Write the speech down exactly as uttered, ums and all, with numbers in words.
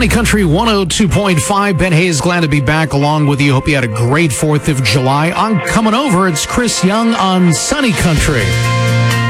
Sunny Country one oh two point five. Ben Hayes, glad to be back along with you. Hope you had a great fourth of July. On Coming Over, it's Chris Young on Sunny Country.